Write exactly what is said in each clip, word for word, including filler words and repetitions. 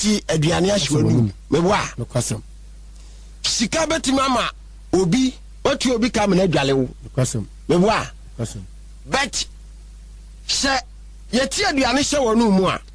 ti aduane ahwanu me boa no kwasem sika betimi ama obi otu obi ka me na adwale wo no kwasem me boa kwasem but se yeti aduane hye wonu mu a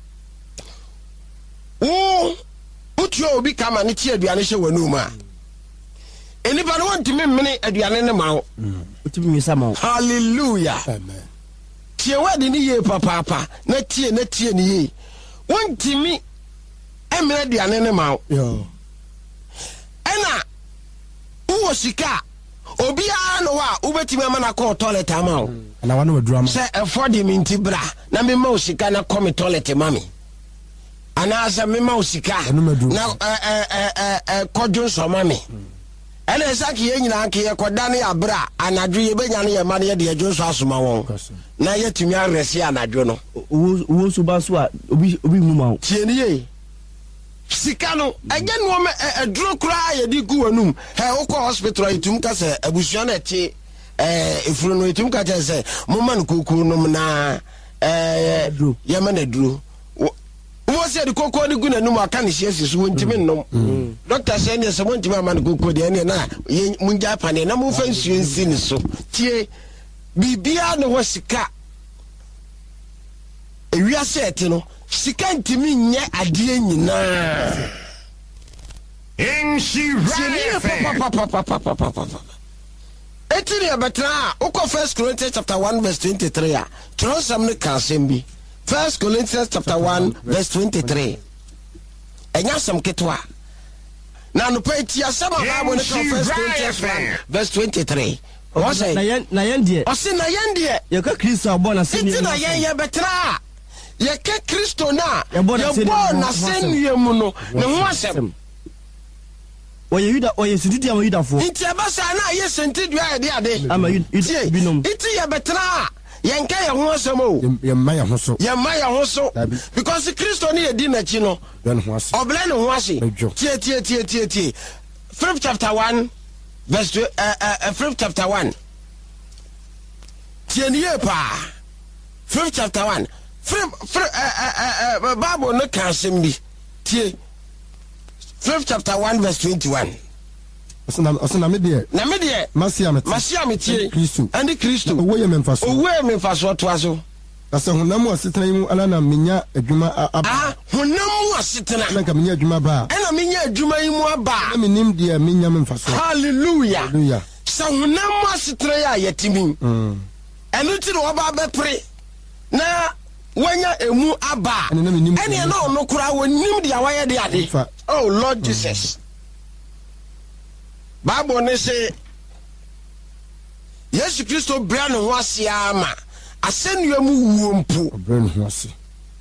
wo otu obi ka ma ne ti aduane hye wonu mu a enipa no ntimi mmene aduane ne ma wo otimi mi sama hallelujah amen tie wadi ni ye papa papa na tie na tie ni ye wontimi emre aduane ne ma wo yo ena wo sika obi a no wa ubetimi ama na ko toilet ama wo na wana wadura ma se afford me nti bra na me ma wo sika na come toilet mami ana asa me ma wo sika na eh eh eh eh kodjo so mami ena esaki ye nyina nke ye kodane abra anadwo ye benya ne ye ma ne ye de adwo so asoma won na ye tumi aresi anadwo no wo so ba so a obi obi mu ma tie ni ye sika no anya no me aduro kura ye di gu wanum he wo ko hospital itum ka se abusua na ti eh efuru no itum ka se mo man kokuru no na eh ye ma na duro wo se de kokko ni gu na num aka ne hiesi so wontimi nnom doctor say ne se wontimi ama ne kokko de ne na munja pane na mo fa nsuo nsi ni so tie bibia ne wo sika ewia se ete no sika ntimi nye ade nyina Inshi papa etiri abatra uko First Corinthians chapter one verse twenty-three a tronsam ne kansembi First Corinthians chapter one verse twenty-three enya sam ketwa na no pa ti asama ba mo ne First Corinthians one verse twenty-three o say na yen na yen die o say na yen die ye ka Kristo abo na se ni na yen ye betra ye ka Kristo na ye bo na se ni mu no ne ho asem oye yuda oye sudidi am yuda fo nti abasa na ye sentidua ye de ade ama yuda binom iti ye betra yenka ye ho asem o ye ma ye ho so ye ma ye ho so because Kristo ni ye di na chi no ben ho ase obele ne ho ase tie tie tie tie tie Philip chapter one verse two, uh, uh, Philip chapter one tie ni ye pa Philip chapter one Philip uh, uh, uh, Bible no kan asem bi tie Philip chapter one verse twenty-one. Osana osana me de. Na me de. Masia meti. Masia meti. Kristo. Andi Kristo. Owo ye memfaso. Owo ye memfaso to aso. Asa honam asetena yi mu ala na menya adwuma aba. Ah, honam asetena. Na ka menya adwuma ba. Ena menya adwuma yi mu aba. Na menim de menya memfaso. Hallelujah. Hallelujah. Sa honam asetena ya yetimi. Mm. Enu ti no ba be pre. Na wanya emu aba. Ene na ono kura wonim de awaye de ade. Oh Lord Jesus. Bible ne say Yesu Kristo bra no ho ase ama asenua mu wuompu bra no ho ase.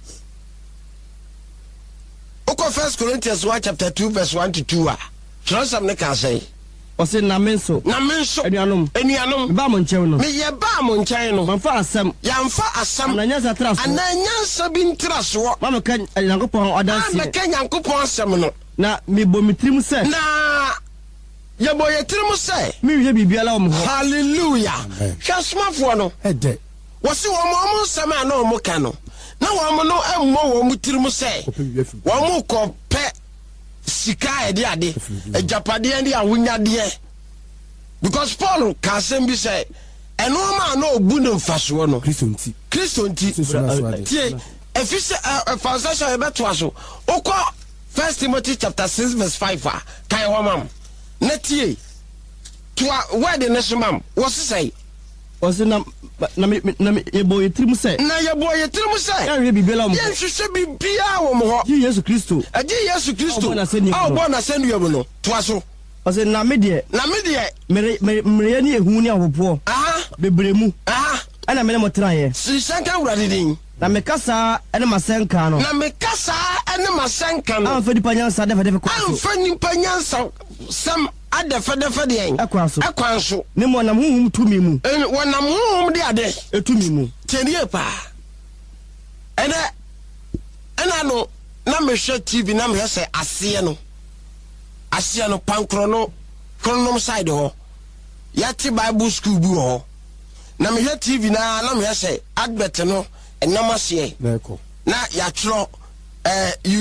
Oko First Corinthians one chapter two verse one to two a Tronsam ne ka say o se na menso na menso enuanom enuanom ba mo nchen no me ye ba mo nchen no manfa asem ya mfa asem ananya traso ananya sabi ntraso ma me kan yankopon odanse ma me kan yankopon asem no na me bo mitrim se na ya bo yetrim se mi hwe bibiala om ho hallelujah hwasmafo no ede wo se wo mo nsem a na o mo ka no na wo mo no emmo wo mo tirim se wo mo ko pe sika ede ade ejapade ande awunyade because Paul can say be say eno ma na obu no mfaso no Kristo nti Kristo nti tie efise efasasha ebeto aso okọ First Timothy chapter six verse five a kai ho mam na tie to word ne so mam wo say o se na na na ebo yetrim se na yebo yetrim se ya hwe bibiala om ye hwehwe bibia wo mo ho ji Yesu Kristo aji Yesu Kristo ah bo na senu mu no to aso o se na me de na me de mere mere ni ehu ni ahopo aha bebremu aha ana me ne motran ye si sanka wurade din na me kasa ene masenka no na me kasa ene masenka no amfa di panyansa de fede kwa amfa ni panyansa sam ade fede fede yen akwanso akwanso ne mo nam huhum tumi mu en wonam huhum de ade etumi mu tenie pa ene ena no na me hwe T V na me hwe ase no ase no pankro no kronom side ho yati Bible school bu ho na me hwe T V na na me hwe advert no enamase na ya tro eh